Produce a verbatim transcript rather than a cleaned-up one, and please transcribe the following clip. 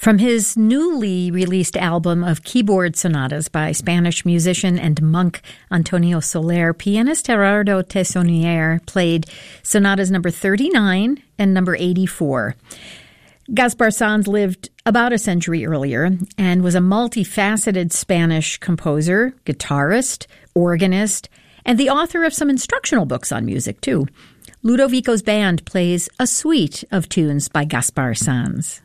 From his newly released album of keyboard sonatas by Spanish musician and monk Antonio Soler, pianist Gerardo Tessonier played sonatas number thirty-nine and number eighty-four. Gaspar Sanz lived about a century earlier and was a multifaceted Spanish composer, guitarist, organist, and the author of some instructional books on music, too. Ludovico's band plays a suite of tunes by Gaspar Sanz.